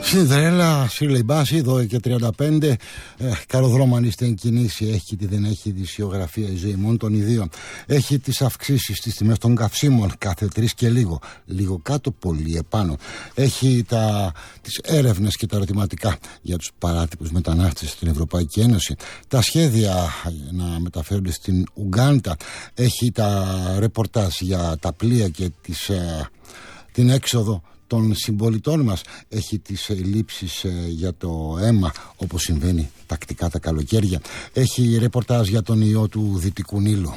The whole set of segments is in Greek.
Συνδρέλα, Σιρλεϊμπάση, 12:35. Καλό δρόμο αν είστε εν κινήσει. Έχει τι δεν έχει ειδησιογραφία η ζωή μόνο των ιδίων. Έχει τις αυξήσεις στις τιμές των καυσίμων κάθε 3 και λίγο. Λίγο κάτω, πολύ επάνω. Έχει τις έρευνες και τα ερωτηματικά για τους παράτυπους μετανάστες στην Ευρωπαϊκή Ένωση. Τα σχέδια να μεταφέρονται στην Ουγκάντα. Έχει τα ρεπορτάζ για τα πλοία και την έξοδο των συμπολιτών μας. Έχει τις λήψεις για το αίμα, όπως συμβαίνει τακτικά τα καλοκαίρια. Έχει ρεπορτάζ για τον ιό του Δυτικού Νείλου.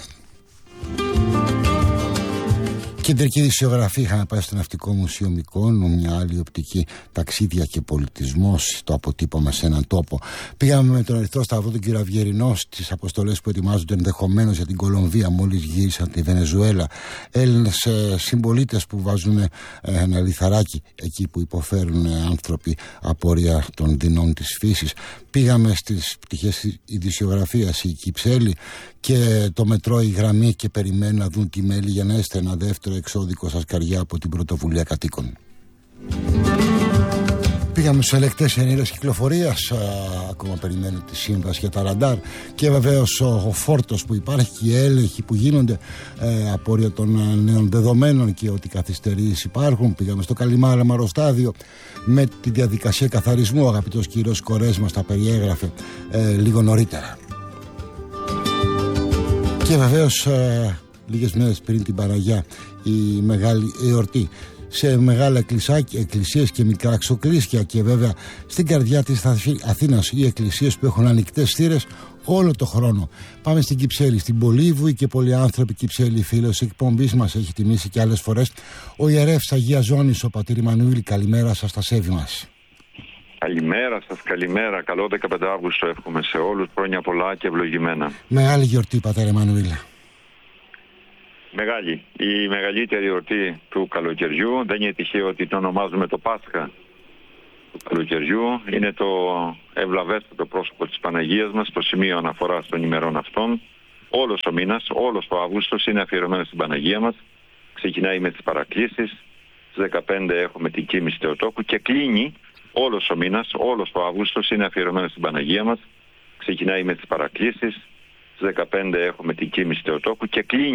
Κεντρική ειδησιογραφία. Είχαμε πάει στο Ναυτικό Μουσείο Μυκώνου, μια άλλη οπτική, ταξίδια και πολιτισμός, το αποτύπωμα σε έναν τόπο. Πήγαμε με τον Ερυθρό Σταυρό, τον κύριο Αυγερινό, στις αποστολές που ετοιμάζονται ενδεχομένως για την Κολομβία, μόλις γύρισαν τη Βενεζουέλα. Έλληνες συμπολίτες που βάζουν ένα λιθαράκι εκεί που υποφέρουν άνθρωποι απορία των δεινών της φύσης. Πήγαμε στις πτυχές ειδησιογραφίας, η Κυψέλη και το μετρό, η γραμμή, και περιμένουν να δουν τη μέλη για να είστε ένα δεύτερο εξώδικο σας καριά από την πρωτοβουλία κατοίκων. Πήγαμε στους ελεκτές ενέργειας κυκλοφορίας, ακόμα περιμένουν τη σύμβαση για τα ραντάρ, και βεβαίως ο φόρτος που υπάρχει και οι έλεγχοι που γίνονται, απόρρια των νέων δεδομένων και ότι καθυστερήσεις υπάρχουν. Πήγαμε στο Καλιμάρα Μαροστάδιο με τη διαδικασία καθαρισμού. Ο αγαπητός κύριος Κορές μας τα περιέγραφε λίγο νωρίτερα. Και βεβαίως λίγες μέρες πριν την Παναγιά, η μεγάλη εορτή σε μεγάλα εκκλησίες και μικρά ξοκλήσια, και βέβαια στην καρδιά της Αθήνας οι εκκλησίες που έχουν ανοιχτές θύρες όλο το χρόνο. Πάμε στην Κυψέλη, στην Πολύβουη, και πολλοί άνθρωποι Κυψέλη, φίλος εκπομπής μας, έχει τιμήσει και άλλες φορές ο ιερεύς Αγίας Ζώνης, ο πατήρ Εμμανουήλ. Καλημέρα σας, τα σέβη μας. Καλημέρα σας, καλημέρα. Καλό 15 Αύγουστο εύχομαι σε όλους, χρόνια πολλά και ευλογημένα. Μεγάλη γιορτή, πατέρ Εμμανουήλ. Μεγάλη. Η μεγαλύτερη εορτή του καλοκαιριού. Δεν είναι τυχαίο ότι το ονομάζουμε το Πάσχα του καλοκαιριού. Είναι το ευλαβέστατο πρόσωπο της Παναγίας μας, το σημείο αναφοράς των ημερών αυτών. Όλος ο μήνας, όλος ο Αύγουστος είναι αφιερωμένος στην Παναγία μας. Ξεκινάει με τις παρακλήσεις. Στις 15 έχουμε την κοίμηση Θεοτόκου και κλείνει όλος ο μήνας, όλος ο Αύγουστος είναι αφιερωμένος στην Παναγία μας. Ξεκινάει με τις παρακλήσεις. Στις 15 έχουμε την κοίμηση Θεοτόκου και κλείνει